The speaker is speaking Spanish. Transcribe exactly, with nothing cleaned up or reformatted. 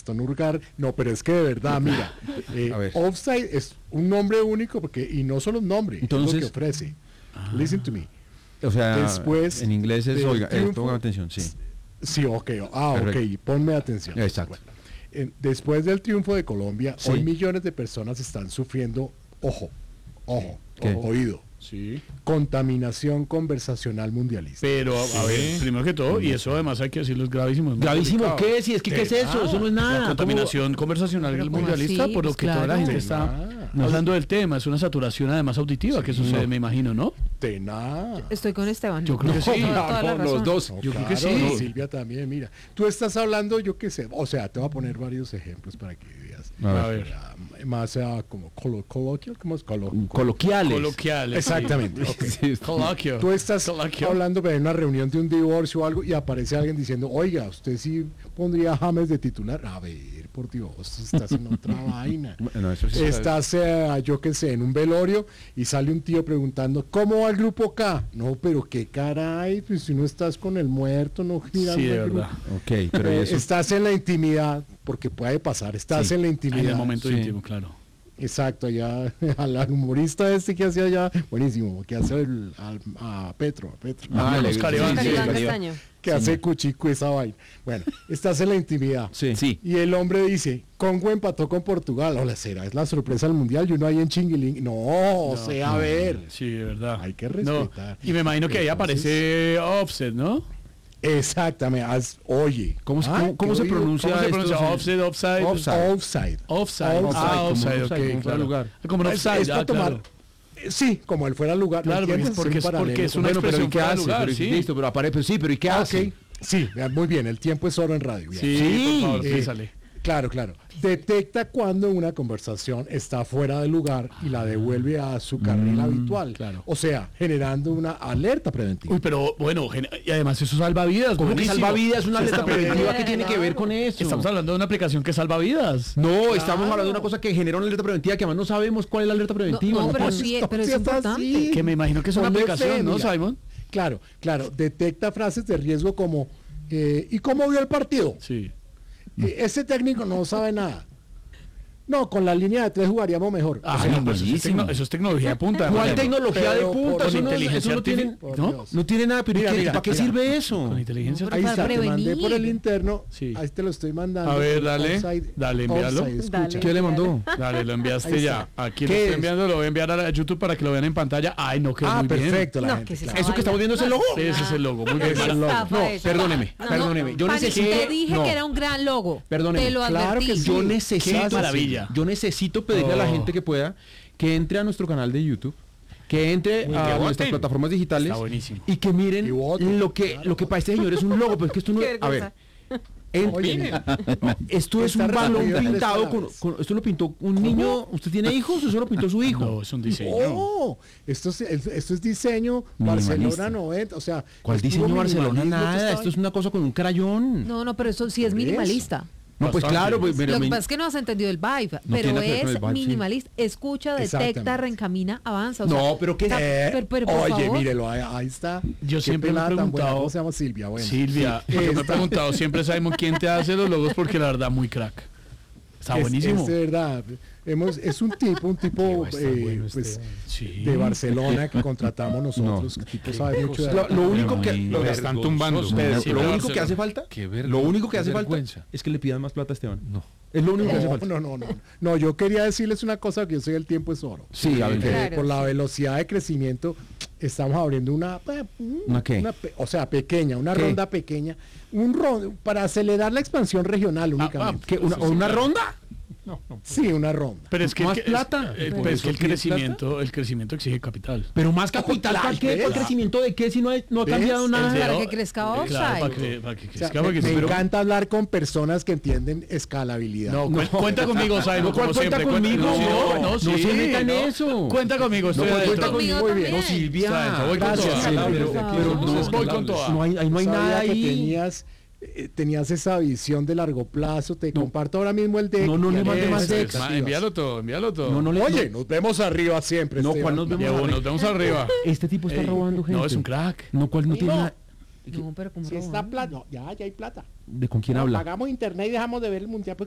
Gastón Urgar. No, pero es que de verdad, mira, eh, Offside es un nombre único porque y no solo un nombre, entonces, es lo que ofrece. Ah. Listen to me. O sea, después en inglés es, oiga, eh, ponga atención, sí. Sí, ok, ah, Perfecto. ok, ponme atención. Exacto. Bueno, eh, después del triunfo de Colombia, sí. hoy millones de personas están sufriendo, ojo, ojo, ojo oído. Sí. Contaminación conversacional mundialista. Pero, a, sí. a ver, primero que todo, y eso además hay que decirlo, es gravísimo. Es ¿Gravísimo qué? Si es que, ¿qué es eso? Ah, eso no es nada. La contaminación ¿Cómo? conversacional Pero mundialista, así, por lo pues que claro. toda la gente está ah, hablando del tema. Es una saturación además auditiva sí, que sucede, no. me imagino, ¿no? De nada. Estoy con Esteban. Yo creo que sí. No, no, los dos. No, yo claro, creo que sí. No, Silvia también, mira. Tú estás hablando, yo qué sé, o sea, te voy a poner varios ejemplos para que veas. A ver. Más uh, como colo coloquial, ¿cómo es? Colo coloquiales. Coloquiales. Exactamente. Okay. Sí, coloquio. Tú estás Coloquio. hablando de una reunión de un divorcio o algo y aparece alguien diciendo, oiga, usted sí pondría a James de titular. A ver, por Dios, estás en otra vaina. No, eso sí estás, eh, yo qué sé, en un velorio y sale un tío preguntando, ¿cómo va el grupo K? No, pero qué caray, pues si no estás con el muerto, no giras. Sí, de verdad. Ok, pero eh, eso... Estás en la intimidad, porque puede pasar, estás sí. en la intimidad. En el momento sí. íntimo, claro. Exacto, allá al humorista este que hacía allá, buenísimo, que hace el, al, a Petro, a Petro. Ah, los Caribán, sí, sí, que hace sí. cuchico esa vaina. Bueno, estás en la intimidad. Sí. sí. Y el hombre dice, Congo empató con Portugal. Hola, será, es la sorpresa del mundial y uno ahí en Chinguilín. No, no, o sea, a ver. Sí, de verdad. Hay que respetar. No. Y me imagino que ahí aparece Offset, ¿no? Exactamente, as, oye. ¿Cómo, ah, ¿cómo, cómo se pronuncia? ¿Cómo se pronuncia? Offset, offside. Offside. Offside. Offside. Ah, offside, ok, como claro. Lugar. Como un offside, es, es ya, tomar, claro. Sí, como él fuera al lugar. Claro, porque, porque, es, porque es una bueno, expresión pero ¿y qué hace? lugar, pero, sí. Listo, pero aparece, pero sí, pero ¿y qué ah, hace? Okay. Sí, muy bien, el tiempo es oro en radio. Bien. Sí, sí, por favor, eh, písale. Claro, claro. Detecta cuando una conversación está fuera de lugar y la devuelve a su carril mm, habitual. Claro. O sea, generando una alerta preventiva. Uy, pero bueno, y además eso salva vidas. ¿Cómo que salva vidas? Una alerta preventiva que tiene claro. que ver con eso. Estamos hablando de una aplicación que salva vidas. No, claro. estamos hablando de una cosa que genera una alerta preventiva que además no sabemos cuál es la alerta preventiva. No, no, no pero sí, pero es importante. Así. Que me imagino que es una Ponle aplicación, fe, ¿no, mira. Simon? Claro, claro. Detecta frases de riesgo como eh, ¿y cómo vio el partido? Sí. Eh, ese técnico no sabe nada. No, con la línea de tres jugaríamos mejor. Ah, o sea, no, pues eso, es tecno, eso es tecnología de punta. ¿Cuál tecnología de punta? Con Eso no, inteligencia eso no tiene, ¿no? no tiene nada, pero Mira, ¿qué, mira, ¿para qué mira. sirve eso? Con inteligencia Ahí está, te prevenir. mandé por el interno. Sí. Ahí te lo estoy mandando. A ver, dale. Offside, Dale, envíalo. offside, escucha. Dale. ¿Qué le mandó? Dale, lo enviaste Ahí ya. está. Aquí lo ¿Qué estoy es? enviando, lo voy a enviar a YouTube para que lo vean en pantalla. Ay, no, quedó Ah, muy bien. perfecto. La No, gente, que se claro. ¿Eso que estamos viendo es el logo? Sí, ese es el logo. Muy bien. Es el logo. No, perdóneme, perdóneme. Yo Pani, necesito... te dije no. que era un gran logo. Perdóneme. Te lo Claro advertí. que sí. Yo necesito... Qué maravilla. Yo necesito pedirle a la Oh. gente que pueda que entre a nuestro canal de YouTube, que entre Uy, a que nuestras voten. plataformas digitales Está buenísimo. y que miren Y voten, lo que claro. lo que para este señor es un logo, pero es que esto no Qué a ver. vergüenza. En, Oye, no, esto es está un balón repartido en tres pintado con, palabras. con- esto lo pintó un niño. ¿Usted tiene hijos o eso lo pintó su hijo? No, es un diseño. Oh, esto es, esto es diseño Minimalista. Barcelona noventa, o sea, ¿Cuál es puro diseño Barcelona? minimalismo, Nada, está esto es una cosa con un crayón. No, no, pero eso sí es Por eso. minimalista. No, pues Bastante. claro, pues, pero Lo que mi- pasa es que no has entendido el vibe, No pero tiene nada que ver con es el vibe, sí. minimalista. Escucha, detecta, Exactamente. reencamina, avanza. O sea, No, pero qué está- Eh, pero, pero, por oye, favor. mírelo, ahí, ahí está. Yo Qué siempre me he pelada tan buena. preguntado- ¿Cómo se llama Silvia? Bueno, Silvia, sí, yo me he esta- preguntado siempre, Simon, quién te hace los logos porque la verdad, muy crack. Está es, buenísimo. Es de verdad. Hemos, es un tipo, un tipo Está eh, bueno pues, este. Sí. de Barcelona que contratamos nosotros. No. que tipo sabe mucho de Lo, lo único que Lo lo, están tumbando. Pedro, Sí, lo pero único que Barcelona. hace falta, Qué ver- lo único que qué hace vergüenza. falta es que le pidan más plata a Esteban. No. Es lo único que hace No, falta. no, no, no. No, yo quería decirles una cosa, que yo soy el tiempo es oro. Sí, a ver, Que Claro, por la sí. velocidad de crecimiento estamos abriendo una, eh, ¿Una qué? una pe- o sea, pequeña, una ¿Qué? ronda pequeña, un ron, para acelerar la expansión regional únicamente. ¿Qué, una, Eso sí, ¿Una claro. ronda? No, no. Sí, una ronda. Pero es que, ¿Más el que- plata? es- eh, ¿Por pero es eso que el pide crecimiento, el crecimiento exige capital. Pero más capital, Capital, ¿para qué? ¿Para el ¿ves? crecimiento de qué si no, hay- no ha ¿Ves? cambiado El nada? de- Para que crezca Claro, Offside. para que, para que O sea, crezca, me porque me sí, pero- encanta hablar con personas que entienden escalabilidad. No, cu- cuenta conmigo, Simon, No, como ¿cuál siempre. cuenta conmigo? No, No, no, no sí, se meta en no. eso. Cuenta conmigo, estoy No, adentro. cuenta conmigo muy bien. también. No, Silvia. Está dentro, voy con Gracias, toda. Silvia, pero, por favor. pero no, Entonces voy con toda. no hay, ahí no hay Sabía nada que ahí. tenías, eh, tenías esa visión de largo plazo. Te No. comparto ahora mismo el deck. No, no y le ahí mande tienes más Eso, decks. es, ma- Envíalo todo, envíalo todo. No, no le, Oye, nos vemos arriba siempre. No, Esteban. ¿cuál nos vemos Llevo, arriba? nos vemos arriba. Este tipo está Ey, robando gente. No, es un crack. No, ¿cuál no Sí, tiene no. nada? No, pero como Si está plata, no, ya, ya hay plata. ¿De con quién No, habla? pagamos internet y dejamos de ver el mundial.